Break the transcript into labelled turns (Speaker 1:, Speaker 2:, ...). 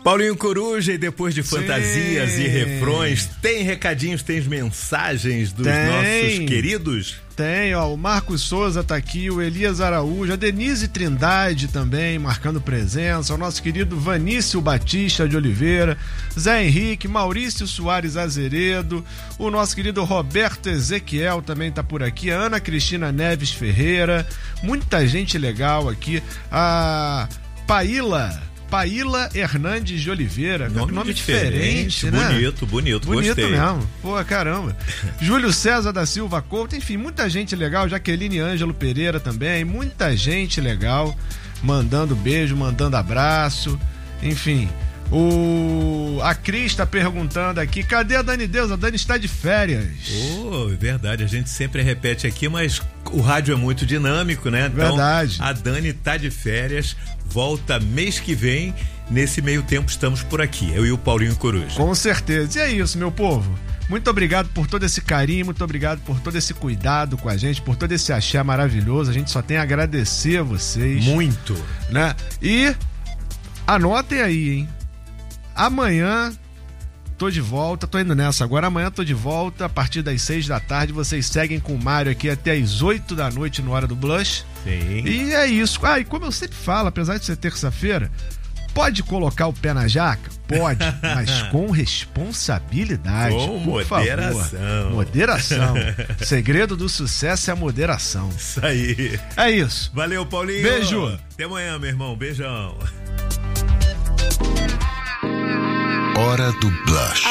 Speaker 1: Paulinho Coruja, e depois de fantasias e refrões, tem recadinhos, tem mensagens dos nossos queridos?
Speaker 2: Tem, ó, o Marcos Souza tá aqui, o Elias Araújo, a Denise Trindade também marcando presença, o nosso querido Vanício Batista de Oliveira, Zé Henrique, Maurício Soares Azeredo, o nosso querido Roberto Ezequiel também tá por aqui, a Ana Cristina Neves Ferreira, muita gente legal aqui, a Paíla Hernandes de Oliveira, nome diferente, né?
Speaker 1: Bonito,
Speaker 2: gostei.
Speaker 1: Bonito
Speaker 2: mesmo, pô, caramba. Júlio César da Silva Couto, enfim, muita gente legal, Jaqueline Ângelo Pereira também, muita gente legal, mandando beijo, mandando abraço, enfim. A Cris tá perguntando aqui, cadê a Dani Deus? A Dani está de férias.
Speaker 1: É verdade, a gente sempre repete aqui, mas o rádio é muito dinâmico, né? Então,
Speaker 2: verdade.
Speaker 1: A Dani tá de férias, volta mês que vem, nesse meio tempo estamos por aqui, eu e o Paulinho Coruja.
Speaker 2: Com certeza, e é isso, meu povo. Muito obrigado por todo esse carinho, muito obrigado por todo esse cuidado com a gente, por todo esse axé maravilhoso, a gente só tem a agradecer a vocês.
Speaker 1: Muito.
Speaker 2: Né? E anotem aí, hein? Amanhã tô de volta, tô indo nessa agora, amanhã tô de volta a partir das 6 da tarde, vocês seguem com o Mário aqui até as 8 da noite no Hora do Blush.
Speaker 1: Sim.
Speaker 2: E é isso. E como eu sempre falo, apesar de ser terça-feira, pode colocar o pé na jaca? Pode, mas com responsabilidade.
Speaker 1: Com moderação.
Speaker 2: Favor. Moderação. O segredo do sucesso é a moderação.
Speaker 1: Isso aí.
Speaker 2: É isso.
Speaker 1: Valeu, Paulinho.
Speaker 2: Beijo.
Speaker 1: Até amanhã, meu irmão. Beijão.
Speaker 3: Hora do Blush.